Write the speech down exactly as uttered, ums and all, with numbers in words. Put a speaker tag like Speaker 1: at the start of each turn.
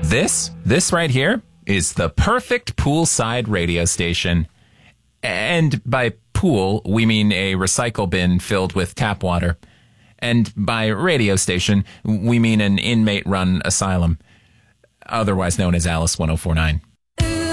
Speaker 1: This, this right here is the perfect poolside radio station. And by pool, we mean a recycle bin filled with tap water. And by radio station, we mean an inmate-run asylum, otherwise known as Alice ten forty-nine.